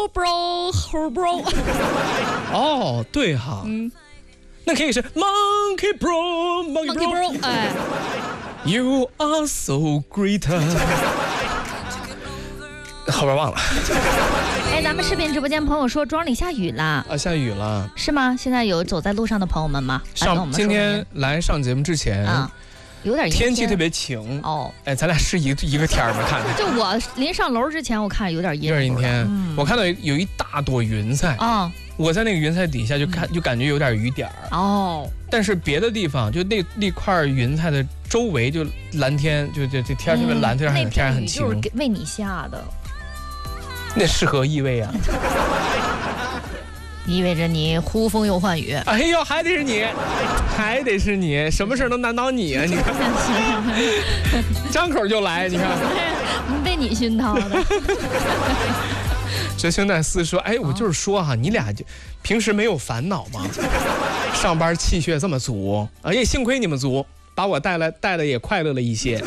bro。 哦，对哈，那可以是 Monkey Bro，Monkey Bro， 哎 ，You are so great。后边忘了。 哎，咱们视频直播间朋友说庄里下雨了啊，下雨了， 是吗？现在有走在路上的朋友们吗？ 今天来上节目之前啊，有点天气特别晴哦。 哎，咱俩是一个天吗？看着。 就我临上楼之前，我看有点阴。 有点阴天，我看到有一大朵云彩啊，我在那个云彩底下就感觉有点雨点儿哦。但是别的地方就那块云彩的周围就蓝天，就天特别蓝，天很晴。 就是为你下的。 那是何意味啊？ 意味着你呼风又唤雨。 哎呦，还得是你，什么事都难倒你啊！你看，张口就来，你看， 被你熏陶的。 这兄弟四说，哎，我就是说哈，你俩就平时没有烦恼吗？上班气血这么足，哎呀，幸亏你们足，把我带的也快乐了一些。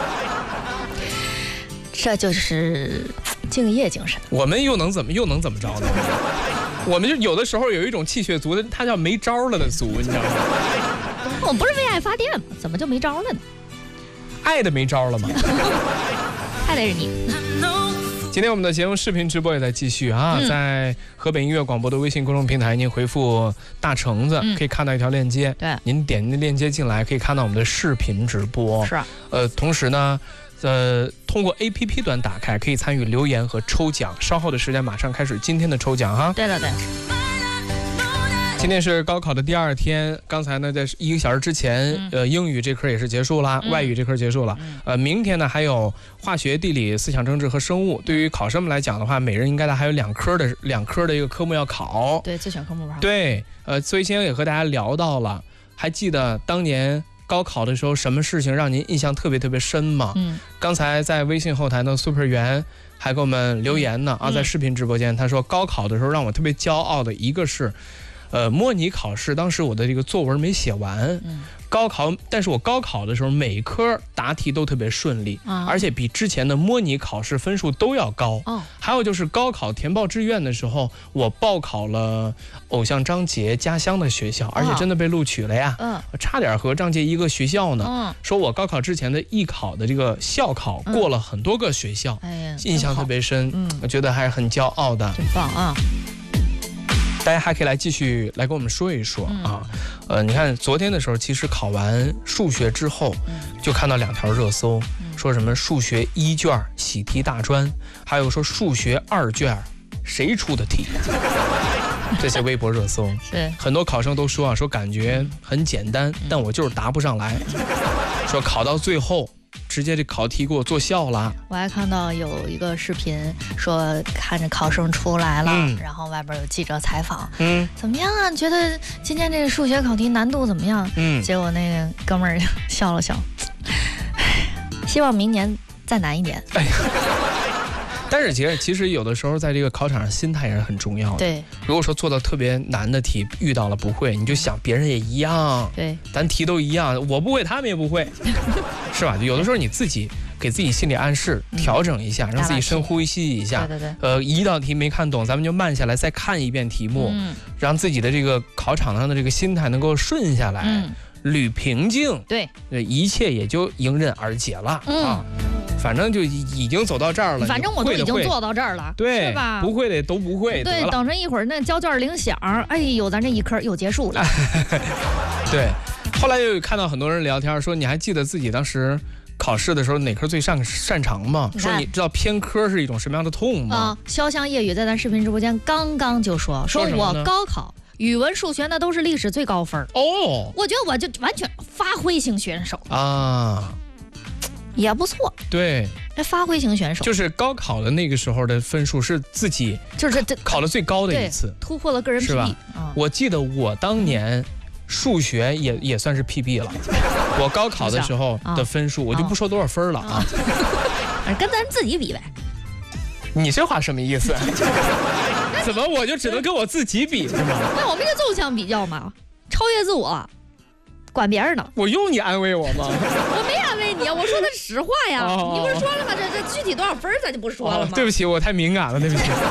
这就是敬业精神。 我们又能怎么着呢？我们就有的时候有一种气血足的，它叫没招了的足，你知道吗？ 我不是为爱发电吗？怎么就没招了呢？ 爱的没招了吗？ 还得是你。 今天我们的节目视频直播也在继续啊，在河北音乐广播的微信公众平台，您回复大橙子可以看到一条链接， 对， 您点那链接进来可以看到我们的视频直播。 是， 同时呢。通过 APP 端打开，可以参与留言和抽奖。稍后的时间马上开始今天的抽奖哈。 对。 今天是高考的第2天，刚才呢在1个小时之前，英语这科也是结束了，外语这科结束了。明天呢还有化学、地理、思想政治和生物。对于考生们来讲的话，每人应该还有两科的一个科目要考。 对，自选科目吧。 对，所以今天也和大家聊到了，还记得当年高考的时候，什么事情让您印象特别深吗？刚才在微信后台呢 ，Super 员还给我们留言呢在视频直播间，他说高考的时候让我特别骄傲的一个是，模拟考试，当时我的这个作文没写完，但是我高考的时候每一科答题都特别顺利，而且比之前的模拟考试分数都要高。还有就是高考填报志愿的时候，我报考了偶像张杰家乡的学校，而且真的被录取了呀。差点和张杰一个学校呢。说我高考之前的艺考的这个校考过了很多个学校，印象特别深，我觉得还是很骄傲的。 真棒啊！ 大家还可以继续来跟我们说一说啊，你看昨天的时候，其实考完数学之后，就看到2条热搜，说什么数学1卷喜题大专，还有说数学2卷谁出的题，这些微博热搜， 是很多考生都说说感觉很简单，但我就是答不上来，说考到最后。直接这考题给我做笑了。 我还看到有一个视频，说看着考生出来了，然后外边有记者采访，怎么样啊？你觉得今天这个数学考题难度怎么样？结果那个哥们儿笑了笑，希望明年再难一点。 但是其实有的时候在这个考场上心态也是很重要的。 对， 如果说做到特别难的题遇到了不会，你就想别人也一样， 对， 咱题都一样，我不会他们也不会，是吧？有的时候你自己给自己心理暗示，调整一下，让自己深呼吸一下。 对。 一道题没看懂，咱们就慢下来再看一遍题目，让自己的这个考场上的这个心态能够顺下来，捋平静， 对， 一切也就迎刃而解了啊。反正就已经走到这儿了， 反正我都已经做到这儿了， 对， 是吧？ 不会的都不会， 对，等着一会儿那交卷铃响，哎呦，咱这一科又结束了。 对，后来又看到很多人聊天说，你还记得自己当时考试的时候哪科最擅长吗？说你知道偏科是一种什么样的痛吗？ 潇湘夜雨在咱视频直播间刚刚就说我高考语文数学那都是历史最高分哦，我觉得我就完全发挥型选手啊。也不错， 对， 这发挥型选手就是高考的那个时候的分数是自己就是考的最高的一次， 突破了个人 PB， 是吧？我记得我当年数学也算是 PB 了，我高考的时候的分数我就不说多少分了啊， 跟咱自己比呗。 你这话什么意思？怎么我就只能跟我自己比是吗？ 那我们就纵向比较嘛，超越自我。管别人呢？ 我用你安慰我吗？ 我没安慰你啊，我说的实话呀。你不是说了吗？这具体多少分咱就不说了吗？ 对不起，我太敏感了，对不起。